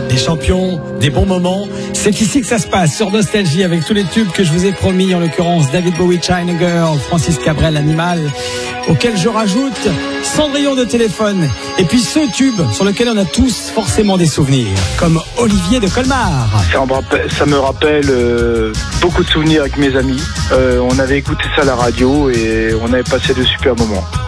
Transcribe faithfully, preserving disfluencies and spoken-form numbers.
des champions, des bons moments. C'est ici que ça se passe, sur Nostalgie, avec tous les tubes que je vous ai promis, en l'occurrence David Bowie, China Girl, Francis Cabrel, Animal, auquel je rajoute Cendrillon de téléphone, et puis ce tube sur lequel on a tous forcément des souvenirs, comme Olivier de Colmar. Ça me rappelle, ça me rappelle euh, beaucoup de souvenirs avec mes amis. Euh, on avait écouté ça à la radio et on avait passé de super moments.